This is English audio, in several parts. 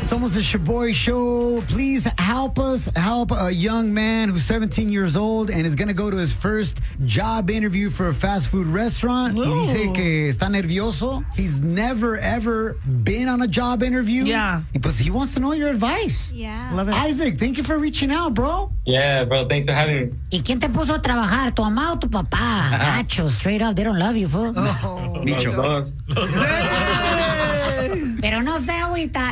Somos the Shaboy Show. Please help us help a young man who's 17 years old and is going to go to his first job interview for a fast food restaurant. Ooh. Y dice que está nervioso. He's never, ever been on a job interview. Yeah. But he wants to know your advice. Yeah. Love it. Isaac, thank you for reaching out, bro. Yeah, bro. Thanks for having me. ¿Y quién te puso a trabajar? ¿Tu mamá o tu papá? Gacho, straight up, they don't love you, fool. Micho. Los dos. Pero no se agüita.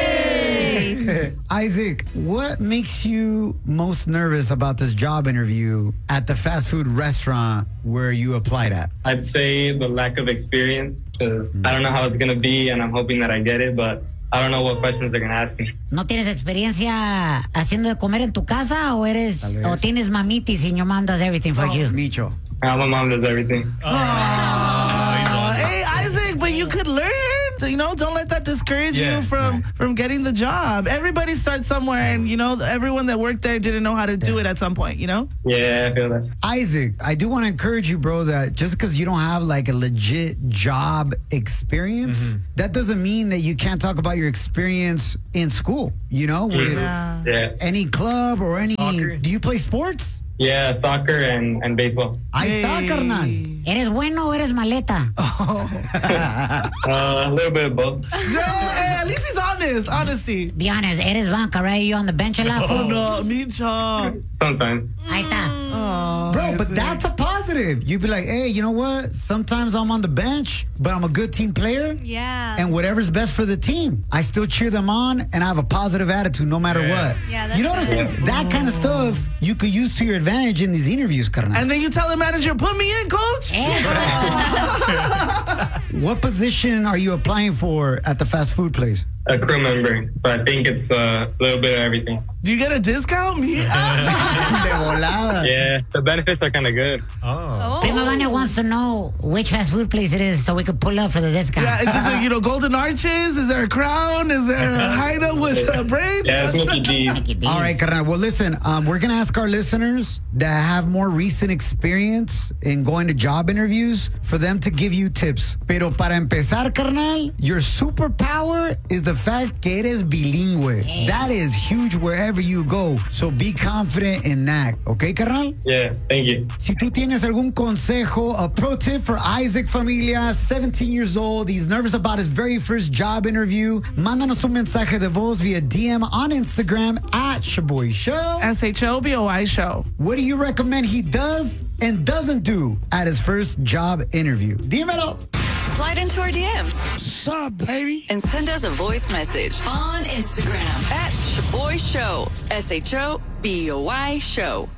Isaac, what makes you most nervous about this job interview at the fast food restaurant where you applied at? I'd say the lack of experience, because I don't know how it's going to be, and I'm hoping that I get it, but I don't know what questions they're going to ask me. ¿No tienes experiencia haciendo de comer en tu casa o tienes mamitis and your mom does everything for you? Micho. My mom does everything. Hey, Isaac, but you could learn. So, don't let that discourage you from getting the job. Everybody starts somewhere, and, everyone that worked there didn't know how to do it at some point, Yeah, I feel that. Isaac, I do want to encourage you, bro, that just because you don't have like a legit job experience, that doesn't mean that you can't talk about your experience in school, with any club or any... Soccer. Do you play sports? Yeah, soccer and baseball. Ahí está, carnal. ¿Eres bueno o eres maleta? A little bit of both. No, hey, at least he's honest. Honesty. Be honest, eres banca, right? You on the bench a lot, fool? No, Micho. Sometimes. Ahí está. Bro, but that's a positive. You'd be like, hey, you know what? Sometimes I'm on the bench, but I'm a good team player. Yeah. And whatever's best for the team, I still cheer them on, and I have a positive attitude no matter what. Yeah, that's you know what I'm saying? good. That kind of stuff you could use to your advantage in these interviews, carnal. And then you tell the manager, put me in, coach. What position are you applying for at the fast food place? A crew member, but I think it's a little bit of everything. Do you get a discount? Me? De volada. Yeah, the benefits are kind of good. Oh. Prima Vanya wants to know which fast food place it is so we could pull up for the discount. Yeah, it's just like, Golden Arches. Is there a Crown? Is there a hideout with braids? Yeah, it's Mickey D's. Mickey D's. All right, carnal. Well, listen, we're going to ask our listeners that have more recent experience in going to job interviews for them to give you tips. Pero para empezar, carnal, your superpower is the fact que eres bilingüe. That is huge wherever you go. So be confident in that. Okay, carnal? Yeah, thank you. Si tú tienes algún consejo, a pro tip for Isaac Familia, 17 years old, he's nervous about his very first job interview, mándanos un mensaje de voz via DM on Instagram at Shaboy Show. SHOBOI show. What do you recommend he does and doesn't do at his first job interview? Dímelo. Slide into our DMs. What's up, baby? And send us a voice message on Instagram at Shaboy Show. SHOBOI show.